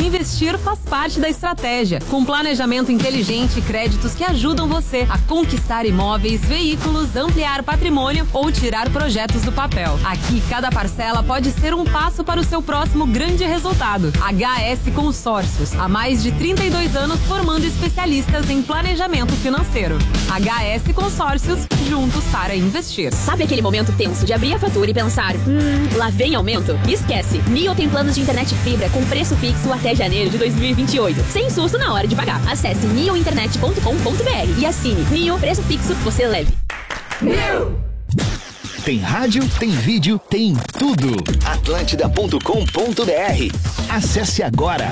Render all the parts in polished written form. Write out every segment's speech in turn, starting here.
Investir faz parte da estratégia, com planejamento inteligente e créditos que ajudam você a conquistar imóveis, veículos, ampliar patrimônio ou tirar projetos do papel. Aqui, cada parcela pode ser um passo para o seu próximo grande resultado. HS Consórcios, há mais de 32 anos formando especialistas em planejamento financeiro. HS Consórcios, juntos para investir. Sabe aquele momento tenso de abrir a fatura e pensar, lá vem aumento? Esquece, Nio tem planos de internet fibra com preço fixo até janeiro de 2028, sem susto na hora de pagar. Acesse niointernet.com.br e assine Nio, preço fixo, você leve. Nio! Tem rádio, tem vídeo, tem tudo. Atlântida.com.br. Acesse agora.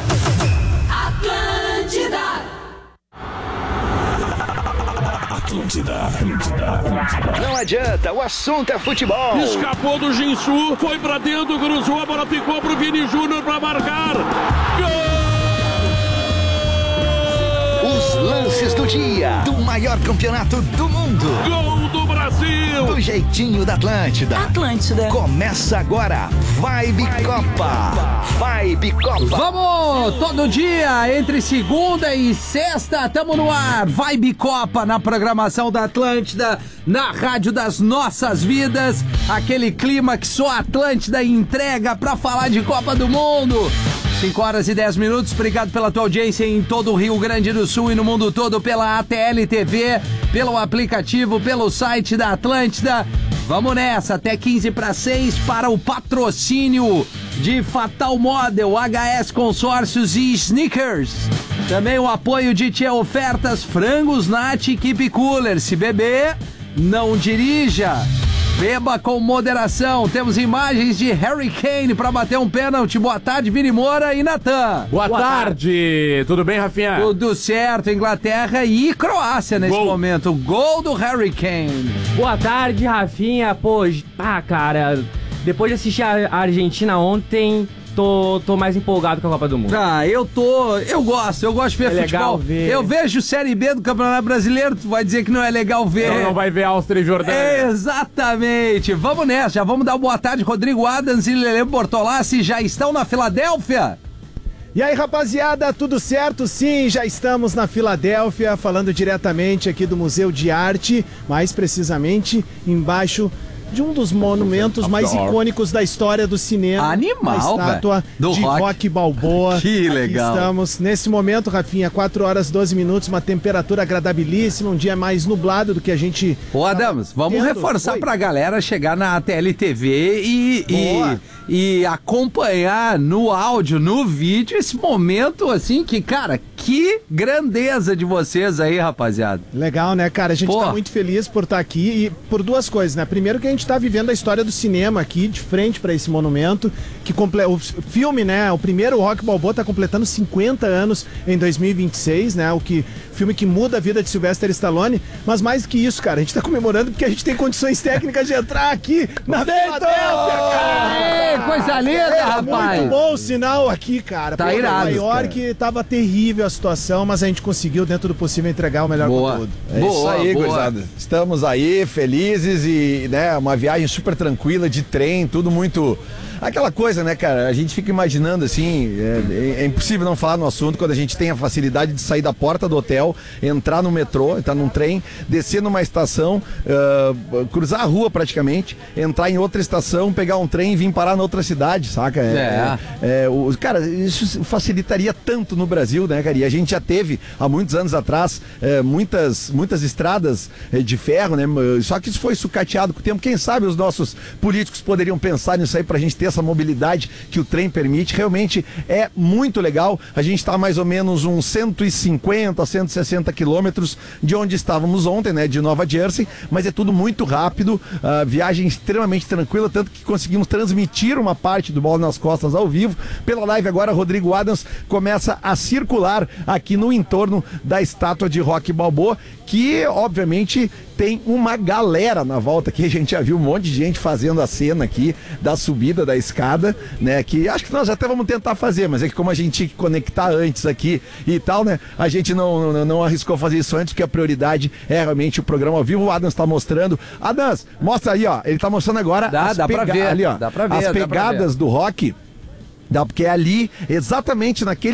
Atlântida. Não adianta, o assunto é futebol. Escapou do Jinsu, foi pra dentro, cruzou, a bola ficou pro Vini Júnior pra marcar. Gol! Os lances do dia, do maior campeonato do mundo. Gol do Brasil! Do jeitinho da Atlântida. Atlântida. Começa agora, Vibe Copa. Vibe Copa. Vamos, todo dia, entre segunda e sexta, tamo no ar. Vibe Copa na programação da Atlântida, na rádio das nossas vidas. Aquele clima que só a Atlântida entrega pra falar de Copa do Mundo. 5 horas e 10 minutos, obrigado pela tua audiência em todo o Rio Grande do Sul e no mundo todo pela ATL TV, pelo aplicativo, pelo site da Atlântida. Vamos nessa, até 15:06 para o patrocínio de Fatal Model, HS Consórcios e Sneakers. Também o apoio de Tia Ofertas, Frangos Nat e Keep Cooler. Se beber, não dirija. Beba com moderação. Temos imagens de Harry Kane para bater um pênalti. Boa tarde, Vini Moura e Natan. Boa tarde. Tudo bem, Rafinha? Tudo certo. Inglaterra e Croácia nesse momento. Gol do Harry Kane. Boa tarde, Rafinha. Pô, cara, depois de assistir a Argentina ontem, tô mais empolgado com a Copa do Mundo. Eu gosto de ver futebol. Legal ver. Eu vejo Série B do Campeonato Brasileiro, tu vai dizer que não é legal ver. Não vai ver Áustria e Jordânia. Exatamente. Vamos nessa, já vamos dar boa tarde. Rodrigo Adams e Lelê Bortolassi já estão na Filadélfia. E aí, rapaziada, tudo certo? Sim, já estamos na Filadélfia, falando diretamente aqui do Museu de Arte, mais precisamente embaixo de um dos monumentos mais icônicos da história do cinema. Animal, a estátua do de Rocky Balboa. Que legal. Aqui estamos nesse momento, Rafinha, 4 horas 12 minutos, uma temperatura agradabilíssima, um dia mais nublado do que a gente... Ô, Adams, vamos reforçar pra galera chegar na ATL TV e acompanhar no áudio, no vídeo, esse momento, assim, que, cara, que grandeza de vocês aí, rapaziada. Legal, né, cara? A gente tá muito feliz por estar aqui e por duas coisas, né? Primeiro que a gente tá vivendo a história do cinema aqui, de frente pra esse monumento, que o filme, né, o primeiro Rocky Balboa tá completando 50 anos em 2026, né, filme que muda a vida de Sylvester Stallone, mas mais que isso, cara, a gente tá comemorando porque a gente tem condições técnicas de entrar aqui na Filadélfia, cara! Coisa linda, rapaz! Muito bom o sinal aqui, cara. Tá irado, Nova York tava terrível a situação, mas a gente conseguiu, dentro do possível, entregar o melhor conteúdo. Isso aí, gurizada. Estamos aí, felizes e, né, uma viagem super tranquila, de trem, tudo muito... Aquela coisa, né, cara, a gente fica imaginando assim, é impossível não falar no assunto quando a gente tem a facilidade de sair da porta do hotel, entrar no metrô, entrar num trem, descer numa estação, cruzar a rua praticamente, entrar em outra estação, pegar um trem e vir parar na outra cidade, saca? Cara, isso facilitaria tanto no Brasil, né, cara? E a gente já teve, há muitos anos atrás, muitas estradas de ferro, né? Só que isso foi sucateado com o tempo. Quem sabe os nossos políticos poderiam pensar nisso aí pra gente ter essa mobilidade que o trem permite. Realmente é muito legal. A gente está mais ou menos uns 150, 160 quilômetros de onde estávamos ontem, né, de Nova Jersey, mas é tudo muito rápido, viagem extremamente tranquila, tanto que conseguimos transmitir uma parte do Bola nas Costas ao vivo. Pela live agora, Rodrigo Adams começa a circular aqui no entorno da estátua de Rocky Balboa, que obviamente tem uma galera na volta aqui. A gente já viu um monte de gente fazendo a cena aqui da subida da escada, né, que acho que nós até vamos tentar fazer, mas é que como a gente tinha que conectar antes aqui e tal, né, a gente não arriscou fazer isso antes, porque a prioridade é realmente o programa ao vivo. O Adams tá mostrando. Adams, mostra aí, ó, ele tá mostrando agora dá pra ver, ali, ó, dá pra ver, as pegadas do Rocky. Porque é ali, exatamente naquele